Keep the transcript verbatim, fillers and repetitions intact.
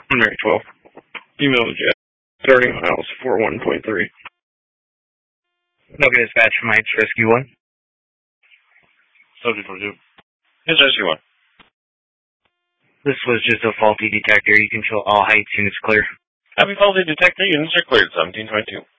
Mary twelve. Email to Jeff. Starting miles four one point three. No dispatch from Heights Rescue one. Subject twenty-two. It's Rescue one. This was just a faulty detector. You can show all Heights units clear. Happy faulty detector units are cleared, seventeen twenty-two.